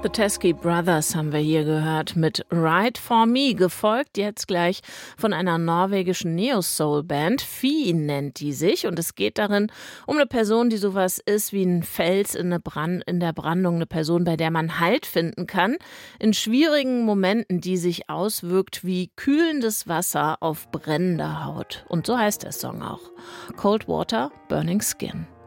The Teskey Brothers haben wir hier gehört mit Right For Me, gefolgt jetzt gleich von einer norwegischen Neo-Soul-Band. Fi nennt die sich, und es geht darin um eine Person, die sowas ist wie ein Fels in der Brandung, eine Person, bei der man Halt finden kann, in schwierigen Momenten, die sich auswirkt wie kühlendes Wasser auf brennender Haut. Und so heißt der Song auch. Cold Water, Burning Skin.